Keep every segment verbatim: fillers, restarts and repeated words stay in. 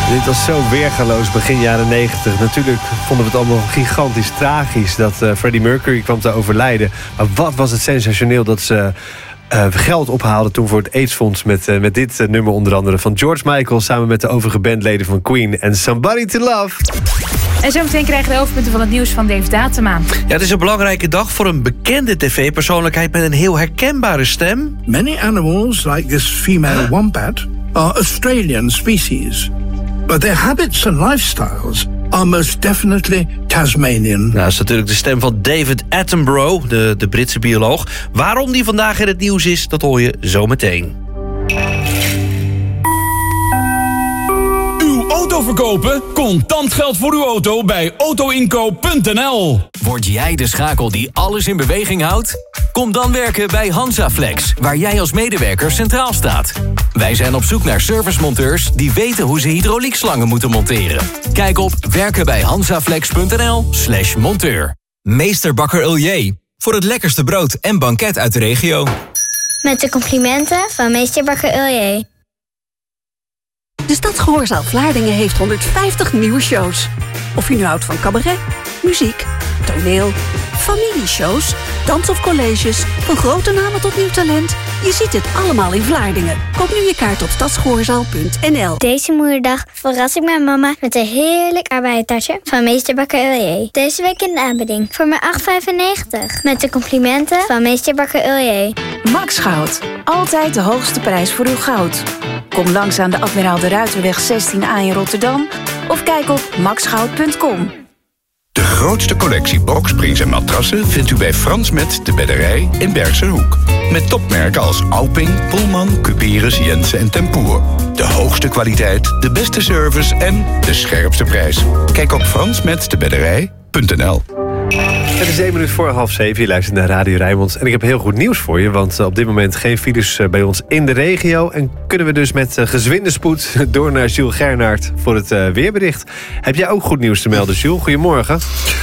Dit was zo weergaloos begin jaren negentig. Natuurlijk vonden we het allemaal gigantisch tragisch dat uh, Freddie Mercury kwam te overlijden. Maar wat was het sensationeel dat ze uh, geld ophaalden toen voor het AIDS-fonds... met, uh, met dit uh, nummer onder andere van George Michael... samen met de overige bandleden van Queen en Somebody to Love. En zometeen krijgen we de hoofdpunten van het nieuws van Dave Datema. Ja, het is een belangrijke dag voor een bekende tv-persoonlijkheid met een heel herkenbare stem. Many animals, like this female wombat, are Australian species. But their habits and lifestyles are most definitely Tasmanian. Nou, dat is natuurlijk de stem van David Attenborough, de, de Britse bioloog. Waarom die vandaag in het nieuws is, dat hoor je zo meteen. Auto verkopen? Contant geld voor uw auto bij auto inkoop punt n l. Word jij de schakel die alles in beweging houdt? Kom dan werken bij Hansaflex, waar jij als medewerker centraal staat. Wij zijn op zoek naar servicemonteurs die weten hoe ze hydrauliekslangen moeten monteren. Kijk op werkenbijhansaflex punt n l slash monteur. Meester Bakker Uljee, voor het lekkerste brood en banket uit de regio. Met de complimenten van Meester Bakker Uljee. De Stadsgehoorzaal Vlaardingen heeft honderdvijftig nieuwe shows. Of je nu houdt van cabaret, muziek, toneel, familieshows, dans of colleges, van grote namen tot nieuw talent. Je ziet het allemaal in Vlaardingen. Koop nu je kaart op stadsgehoorzaal punt n l. Deze moederdag verras ik mijn mama met een heerlijk aardbeientasje van Meester Bakker Uljee. Deze week in de aanbieding voor maar acht vijfennegentig. Met de complimenten van Meester Bakker Uljee. Max Goud. Altijd de hoogste prijs voor uw goud. Kom langs aan de Admiraal de Ruiterweg zestien A in Rotterdam of kijk op max goud punt com. De grootste collectie boksprings en matrassen vindt u bij Frans Met de Bedderij in Bergserhoek. Met topmerken als Alping, Pullman, Cuperus, Jensen en Tempoer. De hoogste kwaliteit, de beste service en de scherpste prijs. Kijk op frans met de bedderij punt n l. Het is één minuut voor half zeven. Je luistert naar Radio Rijnmond. En ik heb heel goed nieuws voor je. Want op dit moment geen files bij ons in de regio. En kunnen we dus met gezwinde spoed door naar Jules Gernaert voor het weerbericht. Heb jij ook goed nieuws te melden, Jules? Goedemorgen.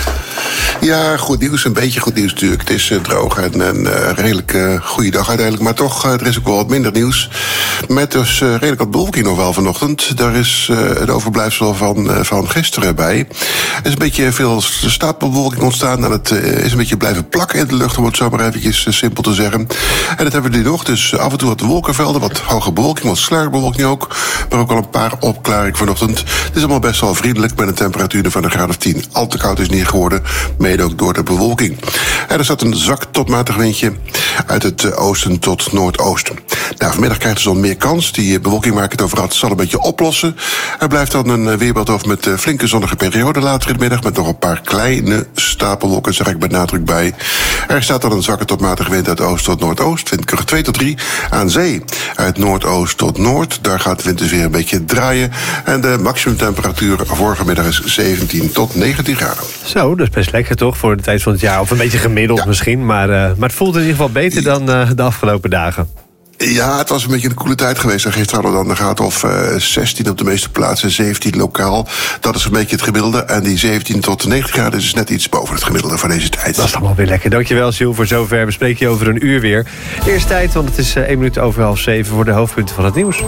Ja, goed nieuws. Een beetje goed nieuws natuurlijk. Het is uh, droog en een uh, redelijk uh, goede dag uiteindelijk. Maar toch, uh, er is ook wel wat minder nieuws. Met dus uh, redelijk wat bewolking nog wel vanochtend. Daar is uh, het overblijfsel van, uh, van gisteren bij. Er is een beetje veel stapelbewolking ontstaan. En het uh, is een beetje blijven plakken in de lucht, om het zo maar eventjes uh, simpel te zeggen. En dat hebben we nu nog. Dus af en toe wat wolkenvelden, wat hoge bewolking, wat sluierbewolking ook. Maar ook al een paar opklaringen vanochtend. Het is allemaal best wel vriendelijk met een temperatuur van een graad of tien. Al te koud is niet geworden. Mede ook door de bewolking. En er staat een zwak tot matig windje uit het oosten tot noordoosten. Nou, vanmiddag krijgt de zon meer kans. Die bewolking waar ik het over had zal een beetje oplossen. Er blijft dan een weerbeeld over met flinke zonnige perioden later in de middag, met nog een paar kleine stapelwolken, zeg ik met nadruk bij. Er staat dan een zwakke tot matige wind uit oost tot noordoost. Windkracht twee tot drie. Aan zee uit noordoost tot noord. Daar gaat de wind dus weer een beetje draaien. En de maximumtemperatuur vorige middag is zeventien tot negentien graden. Zo, dat is best lekker toch voor de tijd van het jaar. Of een beetje gemiddeld ja. misschien. Maar, uh, maar het voelt in ieder geval beter dan uh, de afgelopen dagen. Ja, het was een beetje een koele tijd geweest. En gisteren hadden we dan een graad of uh, zestien op de meeste plaatsen, zeventien lokaal. Dat is een beetje het gemiddelde. En die zeventien tot negentien graden is net iets boven het gemiddelde van deze tijd. Dat is allemaal weer lekker. Dankjewel, Jules, voor zover. We spreken je over een uur weer. Eerst tijd, want het is uh, één minuut over half zeven voor de hoofdpunten van het nieuws.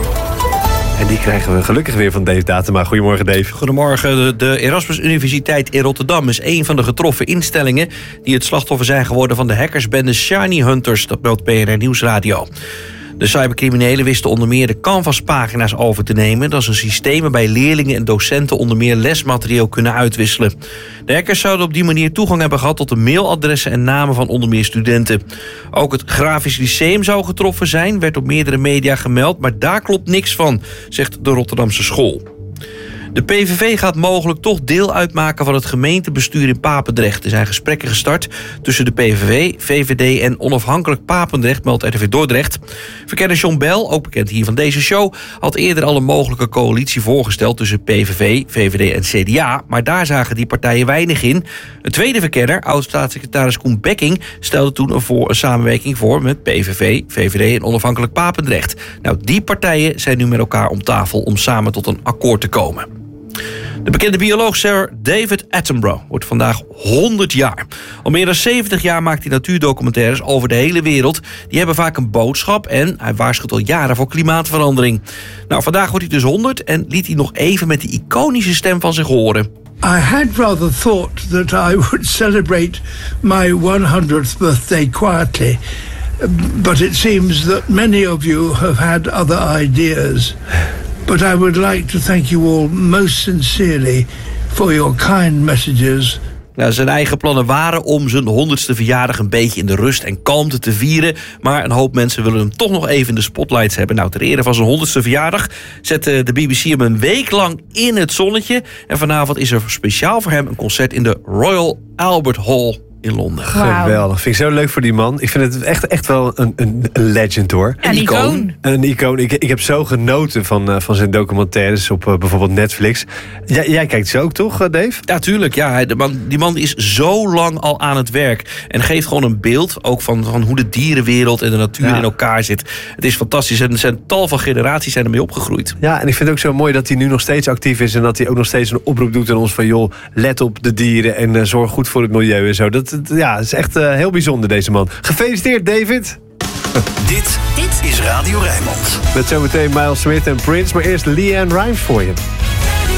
En die krijgen we gelukkig weer van Dave Datema. Goedemorgen, Dave. Goedemorgen. De, de Erasmus Universiteit in Rotterdam is een van de getroffen instellingen die het slachtoffer zijn geworden van de hackersbende Shiny Hunters. Dat meldt B N R Nieuwsradio. De cybercriminelen wisten onder meer de Canvas-pagina's over te nemen. Dat is een systeem waarbij leerlingen en docenten onder meer lesmateriaal kunnen uitwisselen. De hackers zouden op die manier toegang hebben gehad tot de mailadressen en namen van onder meer studenten. Ook het Grafisch Lyceum zou getroffen zijn, werd op meerdere media gemeld, maar daar klopt niks van, zegt de Rotterdamse school. De P V V gaat mogelijk toch deel uitmaken van het gemeentebestuur in Papendrecht. Er zijn gesprekken gestart tussen de P V V, V V D en onafhankelijk Papendrecht, meldt R T V Dordrecht. Verkenner John Bell, ook bekend hier van deze show, had eerder al een mogelijke coalitie voorgesteld tussen P V V, V V D en C D A, maar daar zagen die partijen weinig in. Een tweede verkenner, oud-staatssecretaris Koen Bekking, stelde toen een, voor, een samenwerking voor met P V V, V V D en onafhankelijk Papendrecht. Nou, die partijen zijn nu met elkaar om tafel om samen tot een akkoord te komen. De bekende bioloog Sir David Attenborough wordt vandaag honderd jaar. Al meer dan zeventig jaar maakt hij natuurdocumentaires over de hele wereld. Die hebben vaak een boodschap en hij waarschuwt al jaren voor klimaatverandering. Nou, vandaag wordt hij dus honderd en liet hij nog even met die iconische stem van zich horen. I had rather thought that I would celebrate my one hundredth birthday quietly, but it seems that many of you have had other ideas. But I would like to thank you all most sincerely for your kind messages. Nou, zijn eigen plannen waren om zijn honderdste verjaardag een beetje in de rust en kalmte te vieren. Maar een hoop mensen willen hem toch nog even in de spotlights hebben. Nou, ter ere van zijn honderdste verjaardag zette de B B C hem een week lang in het zonnetje. En vanavond is er speciaal voor hem een concert in de Royal Albert Hall in Londen. Wow. Geweldig. Vind ik zo leuk voor die man. Ik vind het echt, echt wel een, een, een legend, hoor. Een icoon. Een icoon. Ik, ik heb zo genoten van, uh, van zijn documentaires op uh, bijvoorbeeld Netflix. Jij, jij kijkt ze ook, toch, uh, Dave? Ja, tuurlijk. Ja, de man, die man is zo lang al aan het werk. En geeft gewoon een beeld ook van, van hoe de dierenwereld en de natuur ja. in elkaar zit. Het is fantastisch. En er zijn tal van generaties zijn ermee opgegroeid. Ja, en ik vind het ook zo mooi dat hij nu nog steeds actief is. En dat hij ook nog steeds een oproep doet aan ons van, joh, let op de dieren en uh, zorg goed voor het milieu en zo. Dat, ja, het is echt uh, heel bijzonder, deze man. Gefeliciteerd, David. Dit, dit is Radio Rijnmond. Met zometeen Miles Smith en Prince, maar eerst Leanne Rimes voor je.